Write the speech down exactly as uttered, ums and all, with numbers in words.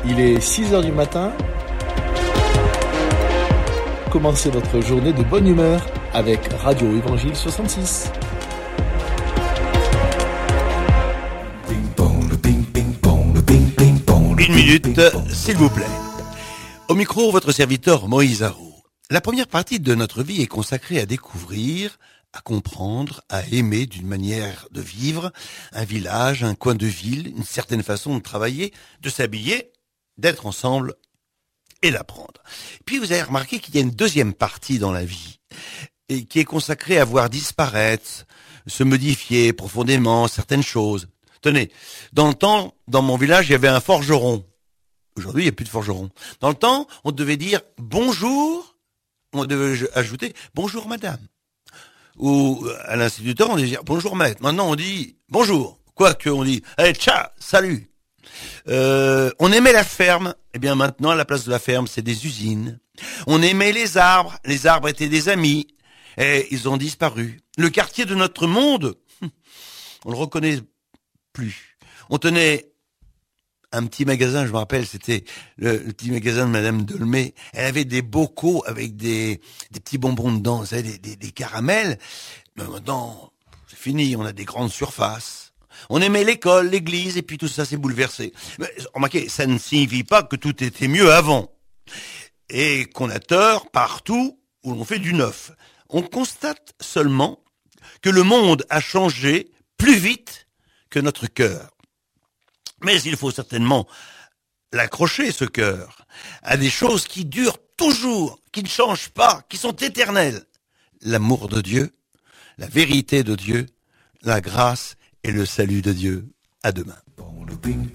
Il est six heures du matin. Commencez votre journée de bonne humeur avec Radio Évangile soixante-six. Une minute, s'il vous plaît. Au micro, votre serviteur Moïse Haro. La première partie de notre vie est consacrée à découvrir, à comprendre, à aimer d'une manière de vivre, un village, un coin de ville, une certaine façon de travailler, de s'habiller, d'être ensemble et d'apprendre. Puis vous avez remarqué qu'il y a une deuxième partie dans la vie et qui est consacrée à voir disparaître, se modifier profondément certaines choses. Tenez, dans le temps, dans mon village, il y avait un forgeron. Aujourd'hui, il n'y a plus de forgeron. Dans le temps, on devait dire bonjour, on devait ajouter bonjour madame. Ou à l'instituteur, on devait dire bonjour maître. Maintenant, on dit bonjour. Quoique, on dit allez, ciao, salut. Euh, on aimait la ferme. Eh bien, maintenant, à la place de la ferme, c'est des usines. On aimait les arbres. Les arbres étaient des amis. Et ils ont disparu. Le quartier de notre monde, on le reconnaît plus. On tenait un petit magasin, je me rappelle, c'était le, le petit magasin de Madame Dolmé. Elle avait des bocaux avec des, des petits bonbons dedans, vous savez, des, des, des caramels. Mais maintenant, c'est fini, on a des grandes surfaces. On aimait l'école, l'église, et puis tout ça s'est bouleversé. Mais remarquez, ça ne signifie pas que tout était mieux avant. Et qu'on a tort partout où l'on fait du neuf. On constate seulement que le monde a changé plus vite que notre cœur. Mais il faut certainement l'accrocher, ce cœur, à des choses qui durent toujours, qui ne changent pas, qui sont éternelles. L'amour de Dieu, la vérité de Dieu, la grâce et le salut de Dieu. À demain.